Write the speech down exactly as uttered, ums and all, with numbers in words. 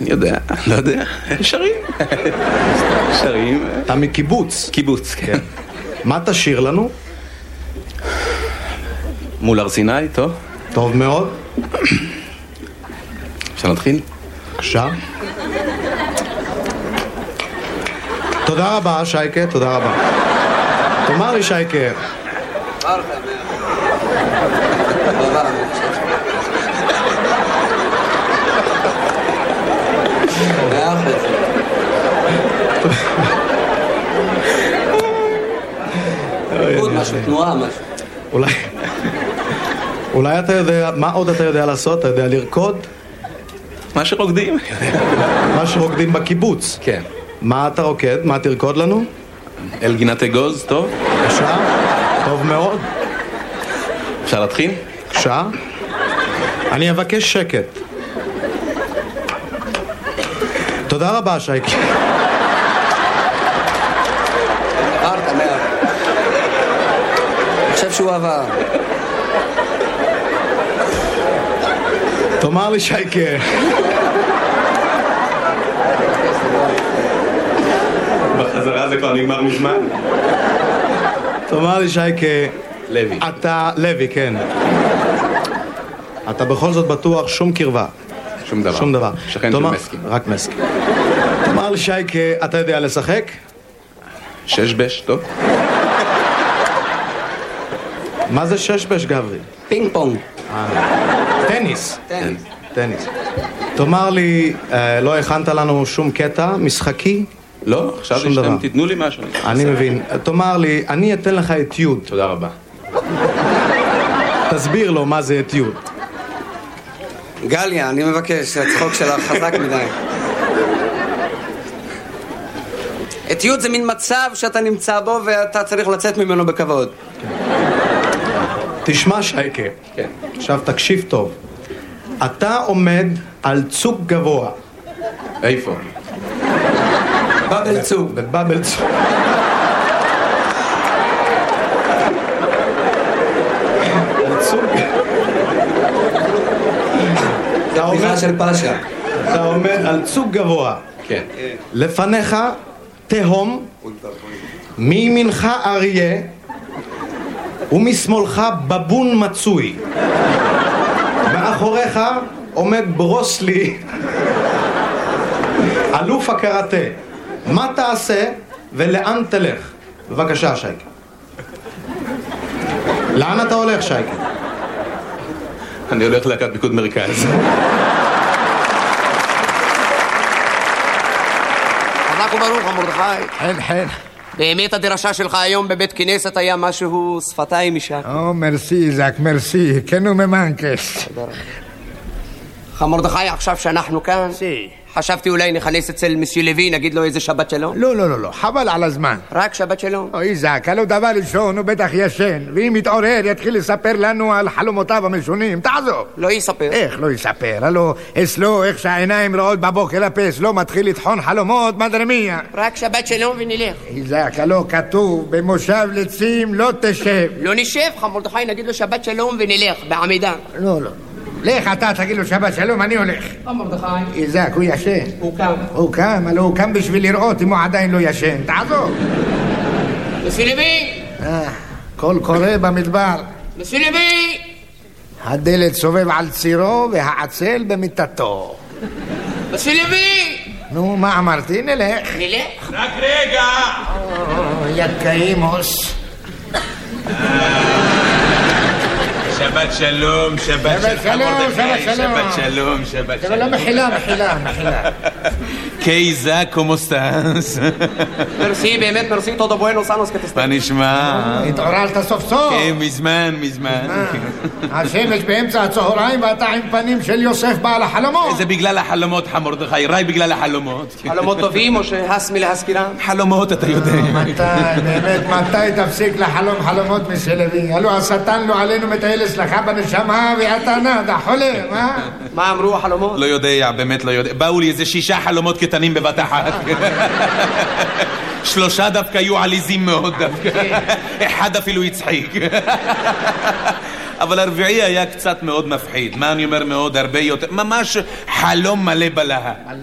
אני יודע, לא יודע, שרים. שרים. אתה מקיבוץ. קיבוץ, כן. מה תשאיר לנו? מול הר סיני, טוב. טוב מאוד. אפשר להתחיל? בבקשה. תודה רבה, שייקה, תודה רבה. תאמר לי, שייקה. משהו, תנועה, משהו. אולי... אולי אתה יודע... מה עוד אתה יודע לעשות? אתה יודע לרקוד? מה שרוקדים. מה שרוקדים בקיבוץ. כן. מה אתה רוקד? מה תרקוד לנו? אל גינת אגוז, טוב. בבקשה. טוב מאוד. אפשר להתחיל? בבקשה. אני אבקש שקט. תודה רבה, שייקה. עברת, מאיר. אני חושב שהוא עבר. תאמר לי, שייקה. בחזרה זה כבר נגמר מזמן. תאמר לי, שייקה. לוי. אתה... לוי, כן. אתה בכל זאת בטוח שום קרבה. שום דבר. שום דבר. שכן של מסקי. רק מסקי. תאמר לי, שייקה, אתה יודע לשחק? שש בש, טוב. מה זה שש בש, גברי? פינג פונג. טניס. טניס. טניס. תאמר לי, לא הכנת לנו שום קטע משחקי? לא, חשבתי שאתם תיתנו לי משהו. אני מבין. תאמר לי, אני אתן לך את יוד. תודה רבה. תסביר לו מה זה את יוד. גליה, אני מבקש, הצחוק שלך חזק מדי. את יוד זה מין מצב שאתה נמצא בו ואתה צריך לצאת ממנו בכבוד. תשמע, שייקה. כן. עכשיו תקשיב טוב. אתה עומד על צוק גבוה. איפה? בבל צוק. בבבל צוק. על צוק. זה בדיחה של פאשה. אתה עומד על צוק גבוה. כן. לפניך תהום, מימינך אריה, ומשמאלך בבון מצוי. מאחוריך עומד ברוסלי, אלוף הקראטה. מה תעשה ולאן תלך? בבקשה, שייקה. לאן אתה הולך, שייקה? אני הולך להקת פיקוד מרכז. חזק וברוך, מרדכי. חן חן. באמת הדרשה שלך היום בבית כנסת היה משהו שפתיים משם. או, מרסי, זק, מרסי. כן וממנקס. מרדכי, עכשיו שאנחנו כאן, סי. חשבתי אולי נכנס אצל מסיו לוי, נגיד לו איזה שבת שלום. לא, לא, לא, לא. חבל על הזמן. רק שבת שלום. אוי, זק, הלא דבר ראשון הוא בטח ישן, ואם יתעורר יתחיל לספר לנו על חלומותיו המשונים. תעזוב. לא יספר. איך לא יספר? הלא, אצלו, איך שהעיניים רעות בבוקר הפס, לא מתחיל לטחון חלומות, מדרמיה. רק שבת שלום ונלך. זק, הלא כתוב, במושב לצים לא תשב. לא נשב, מרדכי, נגיד לו שבת שלום ונלך, בעמידה. לא, לא. לך אתה תגיד לו שבת שלום, אני הולך. מרדכי. איזק, הוא ישן. הוא קם. הוא קם, הלא הוא קם בשביל לראות אם הוא עדיין לא ישן. תעזוב. מסיו לוי! אה, קול קורא במדבר. מסיו לוי! הדלת סובב על צירו והעצל במיטתו. מסיו לוי! נו, מה אמרתי? נלך. נלך. רק רגע! יקאימוס. שבת שלום, שבת שלום, שבת שלום. שבת שלום, שבת שלום. לא, מחילה, מחילה, מחילה. קייזה, כמו סטאנס? מרסי, באמת מרסי, todo bueno, sanos que te están. מה נשמע? התעוררת סוף סוף. כן, מזמן, מזמן. השמש באמצע הצהריים ואתה עם פנים של יוסף בעל החלומות. זה בגלל החלומות, מרדכי, רק בגלל החלומות. חלומות טובים או שהס מלהזכירם? חלומות, אתה יודע. מתי, באמת, מתי תפסיק לחלום חלומות מסלבי? הלו השטן לא עלינו מטייל אצלך בנשמה ואתה נדה, חולם, אה? מה אמרו החלומות? לא יודע, באמת לא יודע. באו לי איזה שישה חלומות קטנים בבת אחת. שלושה דווקא היו עליזים מאוד דווקא. אחד אפילו הצחיק. אבל הרביעי היה קצת מאוד מפחיד. מה אני אומר מאוד? הרבה יותר. ממש חלום מלא בלהה.